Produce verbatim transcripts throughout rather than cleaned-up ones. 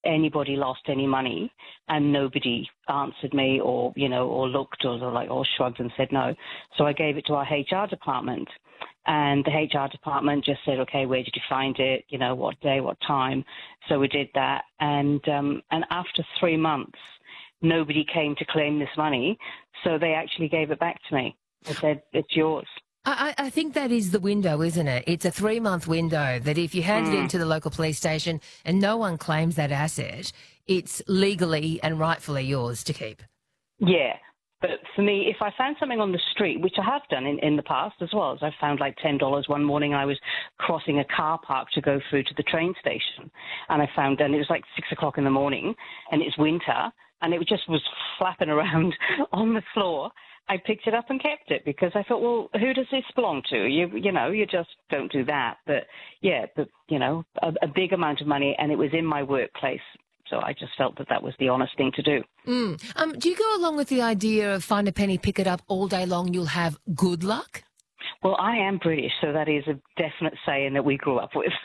anybody lost any money, and nobody answered me or, you know, or looked or, or like or shrugged and said no. So I gave it to our H R department, and the H R department just said, okay, where did you find it? You know, what day, what time? So we did that, and um, and after three months, nobody came to claim this money, so they actually gave it back to me. They said, it's yours. I, I think that is the window, isn't it? It's a three-month window that if you hand Mm. it into the local police station and no one claims that asset, it's legally and rightfully yours to keep. Yeah. But for me, if I found something on the street, which I have done in, in the past as well, as I found like ten dollars one morning, I was crossing a car park to go through to the train station, and I found, and it was like six o'clock in the morning, and it's winter, and it just was flapping around on the floor. I picked it up and kept it because I thought, well, who does this belong to? You you know, you just don't do that. But, yeah, but, you know, a, a big amount of money, and it was in my workplace. So I just felt that that was the honest thing to do. Mm. Um, do you go along with the idea of find a penny, pick it up all day long, you'll have good luck? Well, I am British, so that is a definite saying that we grew up with.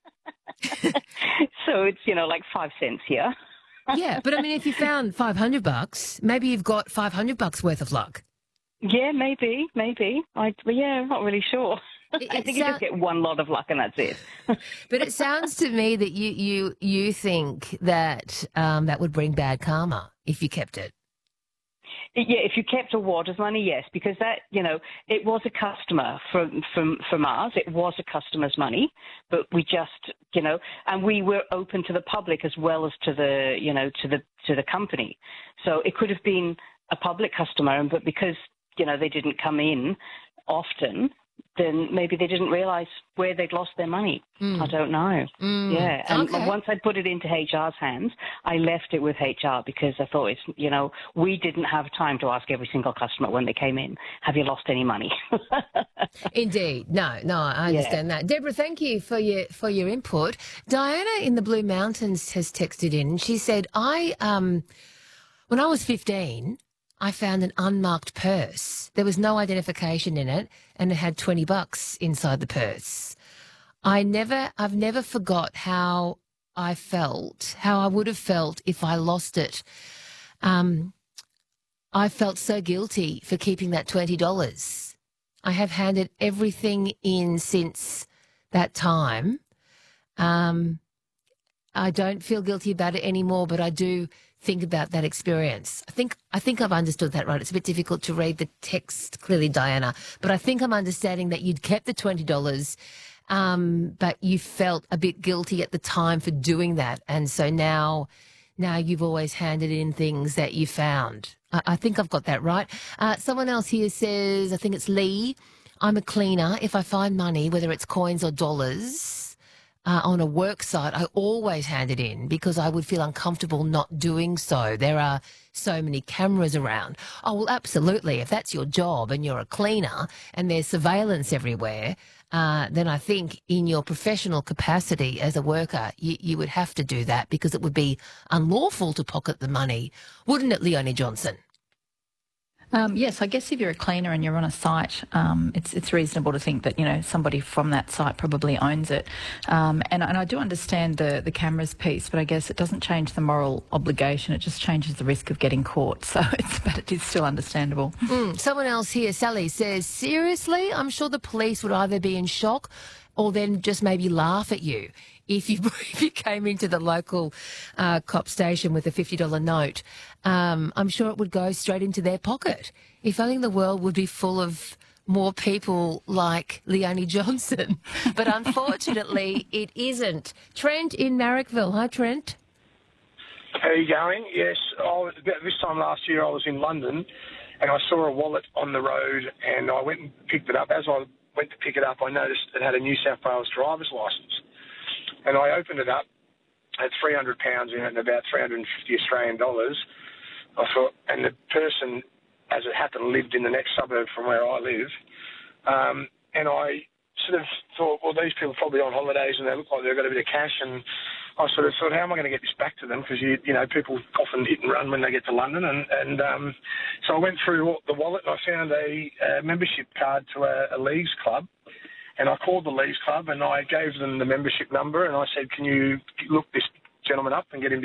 So it's, you know, like five cents here. Yeah, but I mean, if you found five hundred bucks, maybe you've got five hundred bucks worth of luck. Yeah, maybe, maybe. I, well, yeah, I'm not really sure. It, I it think you just get one lot of luck and that's it. But it sounds to me that you you you think that um, that would bring bad karma if you kept it. Yeah, if you kept a wad of money, yes, because that, you know, it was a customer from, from, from ours. It was a customer's money, but we just, you know, and we were open to the public as well as to the, you know, to the, to the company. So it could have been a public customer, but because, you know, they didn't come in often, then maybe they didn't realise where they'd lost their money. Mm. I don't know. Mm. Yeah. And okay. once I put it into H R's hands, I left it with H R because I thought, it's, you know, we didn't have time to ask every single customer when they came in, have you lost any money? Indeed. No, no, I understand yeah. that. Deborah, thank you for your for your input. Diana in the Blue Mountains has texted in. She said, I, um, when I was fifteen, I found an unmarked purse. There was no identification in it, and it had twenty bucks inside the purse. I never, I've never forgot how I felt, how I would have felt if I lost it. Um, I felt so guilty for keeping that twenty dollars. I have handed everything in since that time. Um, I don't feel guilty about it anymore, but I do think about that experience. I think I think I've understood that right. It's a bit difficult to read the text clearly, Diana, but I think I'm understanding that you'd kept the twenty dollars, um, but you felt a bit guilty at the time for doing that, and so now, now you've always handed in things that you found. I, I think I've got that right. Uh, someone else here says, I think it's Lee, I'm a cleaner. If I find money, whether it's coins or dollars, Uh, on a work site, I always hand it in because I would feel uncomfortable not doing so. There are so many cameras around. Oh, well, absolutely. If that's your job and you're a cleaner and there's surveillance everywhere, uh, then I think in your professional capacity as a worker, you, you would have to do that because it would be unlawful to pocket the money. Wouldn't it, Leonie Johnson? Um, yes, I guess if you're a cleaner and you're on a site, um, it's it's reasonable to think that, you know, somebody from that site probably owns it. Um, and, and I do understand the, the cameras piece, but I guess it doesn't change the moral obligation. It just changes the risk of getting caught. So it's, but it is still understandable. Mm, someone else here, Sally, says, seriously, I'm sure the police would either be in shock or then just maybe laugh at you if you if you came into the local uh, cop station with a fifty dollar note. Um, I'm sure it would go straight into their pocket. If only the world would be full of more people like Leonie Johnson. But unfortunately, it isn't. Trent in Marrickville. Hi, Trent. How are you going? Yes, I was, about this time last year I was in London and I saw a wallet on the road and I went and picked it up. As I went to pick it up, I noticed it had a New South Wales driver's licence. And I opened it up, it had three hundred pounds in it and about three hundred fifty Australian dollars. I thought, and the person, as it happened, lived in the next suburb from where I live. Um, and I sort of thought, well, these people are probably on holidays and they look like they've got a bit of cash. And I sort of thought, how am I going to get this back to them? Because, you, you know, people often hit and run when they get to London. And, and um, so I went through the wallet and I found a, a membership card to a, a Leagues club. And I called the Leagues club and I gave them the membership number and I said, can you look this gentleman up and get him to